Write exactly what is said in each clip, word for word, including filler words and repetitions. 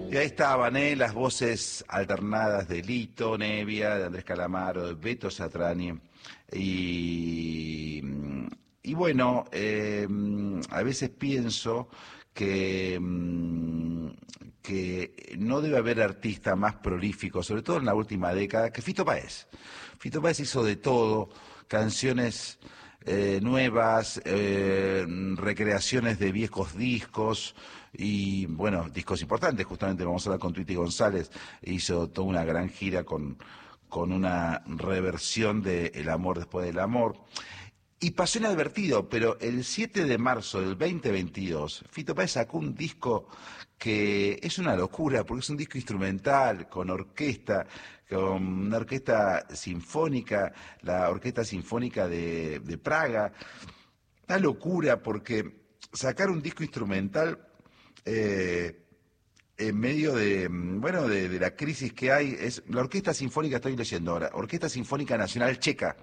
Y ahí estaban, ¿eh? Las voces alternadas de Lito Nevia, de Andrés Calamaro, de Beto Satriani. Y, y bueno, eh, a veces pienso que, que no debe haber artista más prolífico, sobre todo en la última década, que Fito Páez. Fito Páez hizo de todo, canciones eh, nuevas, eh, recreaciones de viejos discos, y bueno, discos importantes. Justamente vamos a hablar con Tweety González, hizo toda una gran gira con, con una reversión de El amor después del amor. Y pasó inadvertido, pero el siete de marzo del veinte veintidós, Fito Páez sacó un disco que es una locura, porque es un disco instrumental, con orquesta, con una orquesta sinfónica, la Orquesta Sinfónica de, de Praga. Una locura, porque sacar un disco instrumental eh, en medio de, bueno, de, de la crisis que hay, es la Orquesta Sinfónica, estoy leyendo ahora, Orquesta Sinfónica Nacional Checa.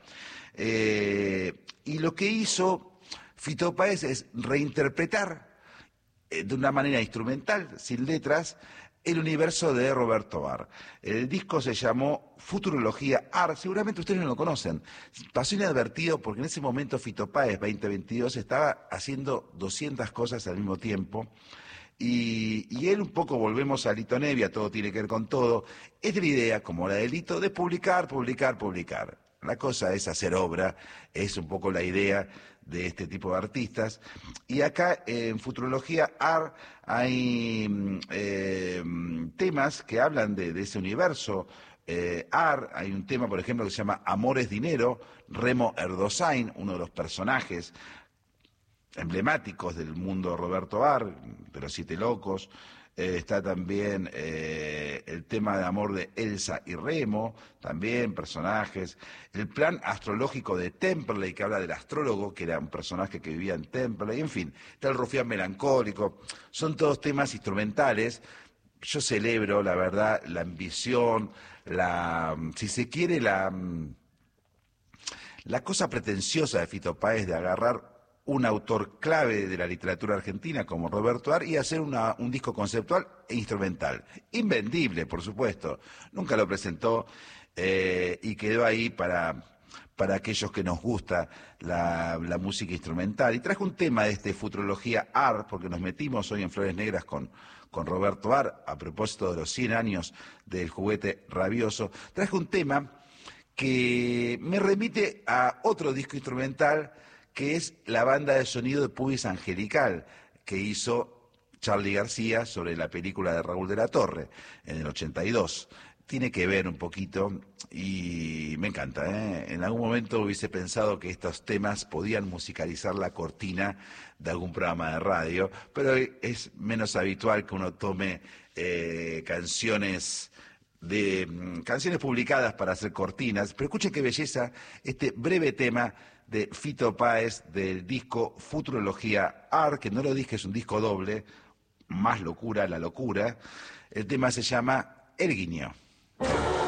Eh, y lo que hizo Fito Páez es reinterpretar eh, de una manera instrumental, sin letras, el universo de Roberto Barr. El disco se llamó Futurología Art, seguramente ustedes no lo conocen. Pasó inadvertido porque en ese momento Fito Páez, veinte veintidós, estaba haciendo doscientas cosas al mismo tiempo. Y, y él un poco, volvemos a Lito Nevia, todo tiene que ver con todo, es de la idea, como la de Lito, de publicar, publicar, publicar. La cosa es hacer obra, es un poco la idea de este tipo de artistas. Y acá en Futurología Art hay eh, temas que hablan de, de ese universo eh, Art. Hay un tema, por ejemplo, que se llama Amor es Dinero, Remo Erdosain, uno de los personajes emblemáticos del mundo Roberto Barr, de los Siete Locos. Eh, está también eh, el tema de amor de Elsa y Remo, también personajes. El plan astrológico de Temperley, que habla del astrólogo, que era un personaje que vivía en Temperley. En fin, está el rufián melancólico. Son todos temas instrumentales. Yo celebro, la verdad, la ambición, la, si se quiere, la, la cosa pretenciosa de Fito Páez de agarrar un autor clave de la literatura argentina como Roberto Barr y hacer una, un disco conceptual e instrumental. Invendible, por supuesto. Nunca lo presentó eh, y quedó ahí para, para aquellos que nos gusta la, la música instrumental. Y traje un tema de este Futurología Art, porque nos metimos hoy en Flores Negras con, con Roberto Barr, a propósito de los cien años del Juguete Rabioso. Traje un tema que me remite a otro disco instrumental, que es la banda de sonido de Pubis Angelical, que hizo Charly García sobre la película de Raúl de la Torre, en el ochenta y dos. Tiene que ver un poquito, y me encanta, ¿eh? En algún momento hubiese pensado que estos temas podían musicalizar la cortina de algún programa de radio, pero es menos habitual que uno tome eh, canciones de mm, canciones publicadas para hacer cortinas. Pero escuchen qué belleza este breve tema de Fito Páez del disco Futurología Art, que no lo dije, es un disco doble, más locura la locura. El tema se llama El Guiño.